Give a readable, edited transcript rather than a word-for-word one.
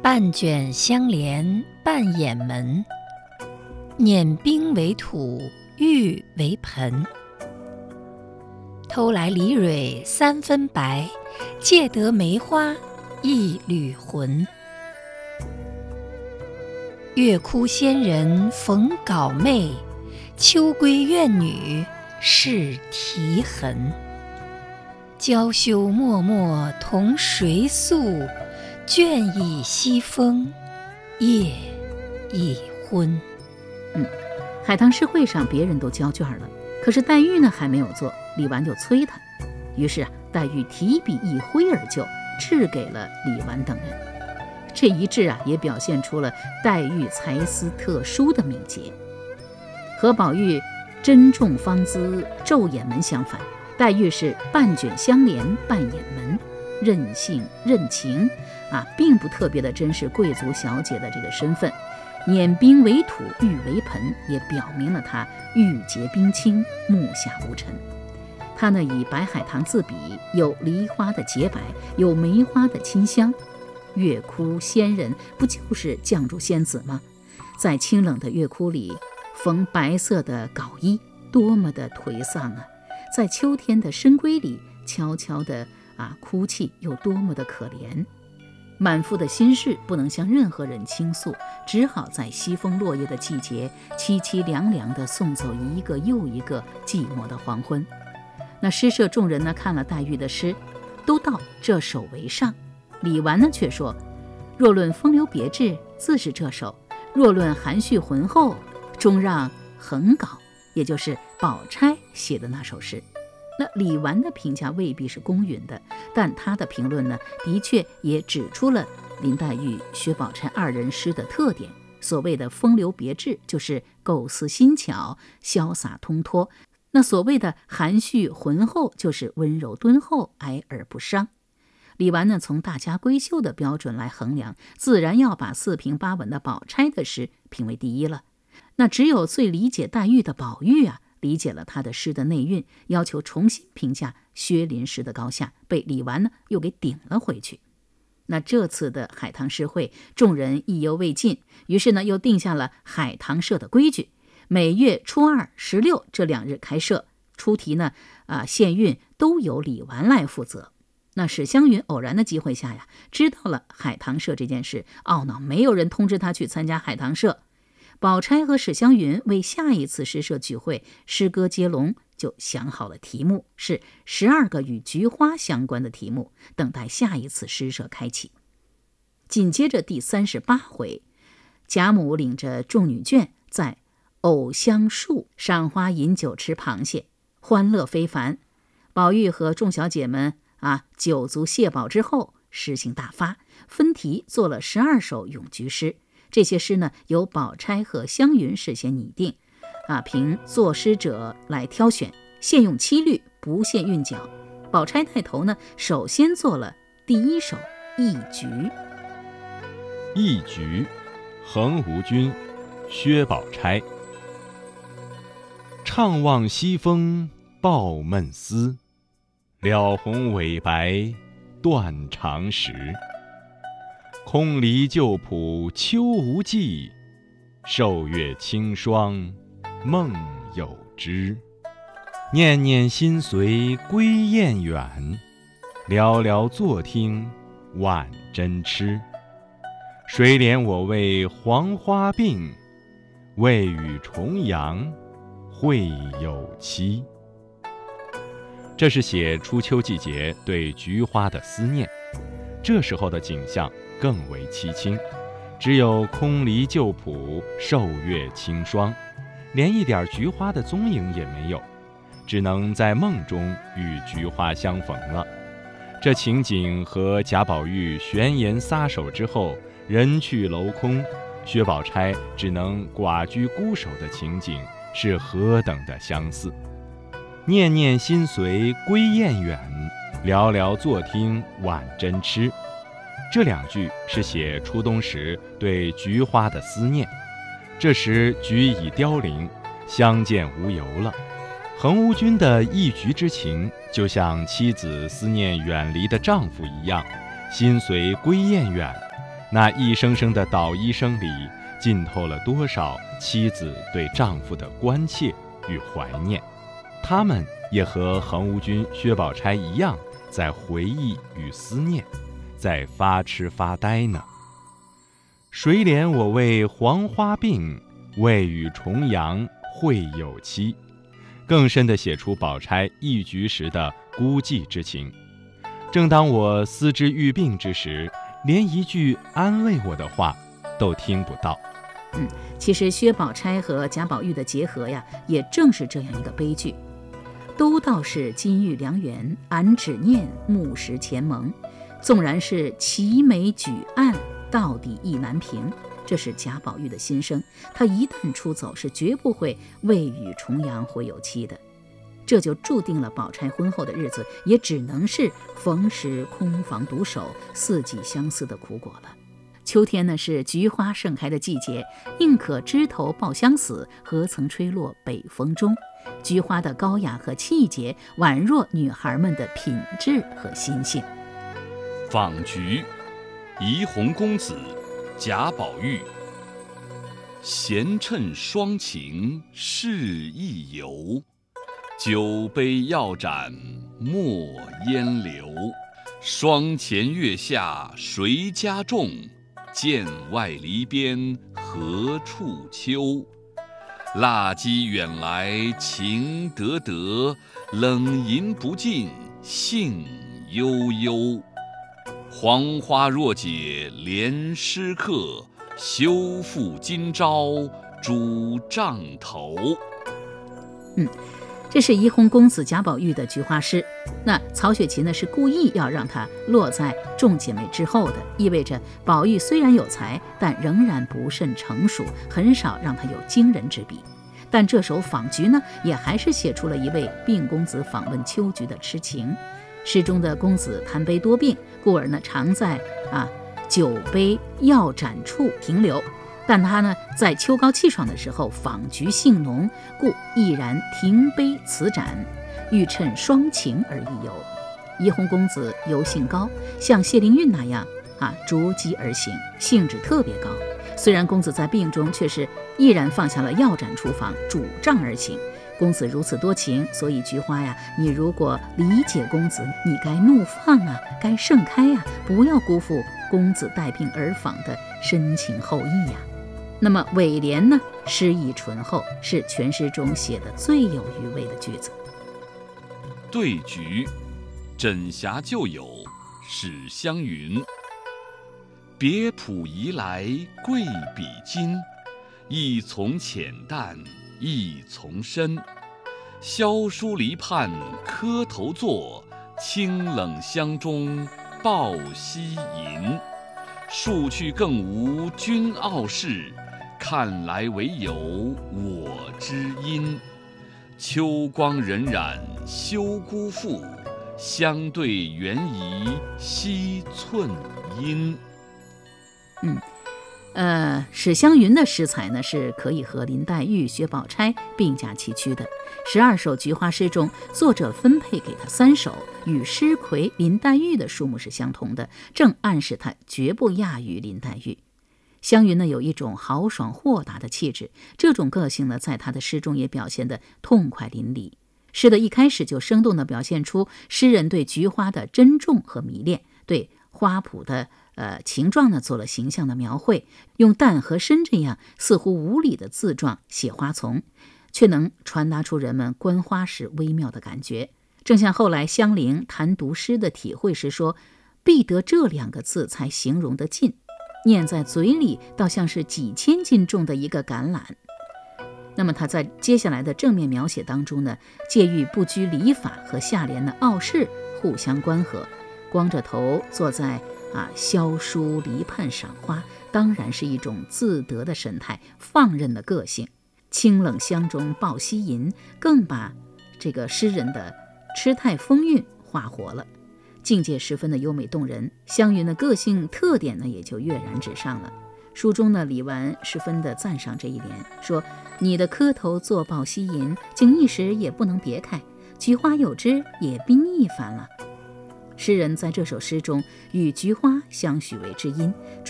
半卷相连半掩门，碾冰为土，玉为盆。偷来离蕊三分白，借得梅花一缕魂。月窟仙人逢槁妹，秋闺怨女是啼痕。娇羞脉脉同谁诉？倦倚西风，夜已昏。 海棠诗会上别人都交卷了，可是黛玉呢还没有做，李纨就催她。于是黛玉提笔一挥而就，致给了李纨等人。这一致也表现出了黛玉才思特殊的敏捷。和宝玉珍重芳姿昼掩门相反，黛玉是半卷相连半掩门，任性任情并不特别的珍视贵族小姐的这个身份。碾冰为土，玉为盆，也表明了她玉洁冰清，目下无尘。她呢以白海棠自比，有梨花的洁白，有梅花的清香。月窟仙人不就是绛珠仙子吗？在清冷的月窟里缝白色的缟衣，多么的颓丧啊！在秋天的深闺里悄悄的哭泣，又多么的可怜。满腹的心事不能向任何人倾诉，只好在西风落叶的季节凄凄凉凉地送走一个又一个寂寞的黄昏。那诗社众人呢看了黛玉的诗，都道这首为上。李纨呢却说，若论风流别致，自是这首；若论含蓄浑厚，终让横稿，也就是宝钗写的那首诗。那李纨的评价未必是公允的，但他的评论呢，的确也指出了林黛玉、薛宝钗二人诗的特点。所谓的风流别致，就是构思新巧、潇洒通脱；那所谓的含蓄浑厚，就是温柔敦厚、哀而不伤。李纨呢，从大家闺秀的标准来衡量，自然要把四平八稳的宝钗的诗评为第一了。那只有最理解黛玉的宝玉理解了他的诗的内蕴，要求重新评价薛林诗的高下，被李纨呢又给顶了回去。那这次的海棠诗会，众人意犹未尽，于是呢又定下了海棠社的规矩，每月初二、16这2日开社，出题呢献韵都由李纨来负责。那史湘云偶然的机会下知道了海棠社这件事，懊恼没有人通知他去参加海棠社。宝钗和史湘云为下一次诗社聚会诗歌接龙，就想好了题目，是12个与菊花相关的题目，等待下一次诗社开启。紧接着第38回，贾母领着众女眷在藕香树赏花饮酒吃螃蟹，欢乐非凡。宝玉和众小姐们酒足蟹饱之后，诗兴大发，分题做了12首咏菊诗。这些诗呢，由宝钗和湘云事先拟定，凭作诗者来挑选，限用七律，不限韵脚。宝钗带头呢，首先做了第1首《忆菊》。 忆菊，横无君，薛宝钗。怅望西风抱闷思，了红尾白断肠时。空离旧谱秋无际，受月清霜梦有之。念念心随归雁远，寥寥坐听晚针痴。谁怜我为黄花病，未与重阳会有期。这是写初秋季节对菊花的思念，这时候的景象更为凄清，只有空离旧谱，受月清霜，连一点菊花的踪影也没有，只能在梦中与菊花相逢了。这情景和贾宝玉悬崖撒手之后人去楼空，薛宝钗只能寡居孤守的情景是何等的相似。念念心随归雁远，寥寥坐听晚针痴。这2句是写初冬时对菊花的思念，这时菊已凋零，相见无由了。横无君的忆菊之情，就像妻子思念远离的丈夫一样，心随归雁远， 那一声声的捣衣声里，浸透了多少妻子对丈夫的关切与怀念。他们也和恒无君、薛宝钗一样，在回忆与思念，在发痴发呆呢。谁怜我为黄花病，未与重阳会有期。更深地写出宝钗一局时的孤寂之情。正当我思之欲病之时，连一句安慰我的话都听不到。 其实薛宝钗和贾宝玉的结合呀，也正是这样一个悲剧。都道是金玉良缘，俺只念木石前盟。纵然是齐眉举案，到底意难平。这是贾宝玉的心声，他一旦出走，是绝不会未与重阳会有期的。这就注定了宝钗婚后的日子也只能是逢时空房独守，四季相思的苦果了。秋天呢，是菊花盛开的季节，宁可枝头抱香死，何曾吹落北风中。菊花的高雅和气节，宛若女孩们的品质和心性。 访菊，怡红公子贾宝玉。闲趁双情是亦游，酒杯药盏莫烟流。霜前月下谁家种？剑外篱边何处秋？蜡鸡远来情得得，冷饮不尽兴悠悠。黄花若解怜诗客，休复今朝主帐头。 这是怡红公子贾宝玉的菊花诗。那曹雪芹呢，是故意要让它落在众姐妹之后的，意味着宝玉虽然有才，但仍然不甚成熟，很少让他有惊人之笔。但这首访菊呢，也还是写出了一位病公子访问秋菊的痴情。诗中的公子贪杯多病，故而呢常在酒杯药盏处停留。但他呢，在秋高气爽的时候访菊性浓，故毅然停杯辞盏，欲趁双情而一游。怡红公子游性高，像谢灵运那样逐机而行，兴致特别高。虽然公子在病中，却是毅然放下了药盏出访，主帐而行。公子如此多情，所以菊花呀，你如果理解公子，你该怒放该盛开不要辜负公子带病而访的深情厚意那么尾联呢，诗意醇厚，是全诗中写的最有余味的句子。 对菊，枕霞旧友史湘云。别浦移来贵比金，一从浅淡一从深。萧疏篱畔磕头坐，清冷香中抱膝吟。数去更无君傲世，看来唯有我知音。秋光荏苒休辜负，相对缘宜惜寸阴。 史湘云的诗才呢，是可以和林黛玉、薛宝钗并驾齐驱的。12首菊花诗中，作者分配给他3首，与诗魁林黛玉的数目是相同的，正暗示他绝不亚于林黛玉。湘云呢，有一种豪爽豁达的气质，这种个性呢，在他的诗中也表现得痛快淋漓。诗的一开始就生动地表现出诗人对菊花的珍重和迷恋，对花圃的情状呢做了形象的描绘，用淡和深这样似乎无理的字状写花丛，却能传达出人们观花时微妙的感觉。正像后来香菱谈读诗的体会时说，必得这2个字才形容得尽，念在嘴里倒像是几千斤重的一个橄榄。那么他在接下来的正面描写当中呢，借喻不拘礼法和下联的傲世互相关合，光着头坐在萧疏篱畔赏花，当然是一种自得的神态，放任的个性。清冷香中抱膝吟，更把这个诗人的痴态风韵画活了，境界十分的优美动人。湘云的个性特点呢，也就跃然纸上了。书中呢，李纨十分的赞赏这一联，说你的磕头坐抱膝吟，竟一时也不能别开，菊花有之也宾一番了。诗人在这首诗中与菊花相许为知音，